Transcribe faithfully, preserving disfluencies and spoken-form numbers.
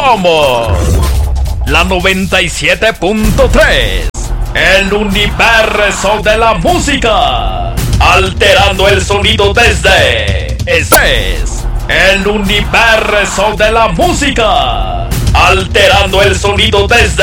Somos la noventa y siete punto tres, el universo de la música, alterando el sonido desde... Este es el universo de la música, alterando el sonido desde...